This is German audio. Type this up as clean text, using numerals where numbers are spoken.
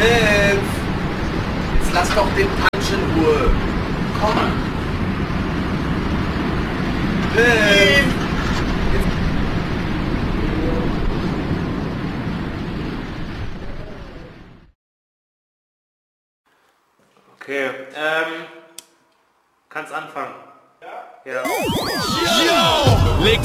Hilf! Jetzt lass doch den Punch in Ruhe. Komm. Hilf! Okay, kannst anfangen. Ja? Ja. Yo!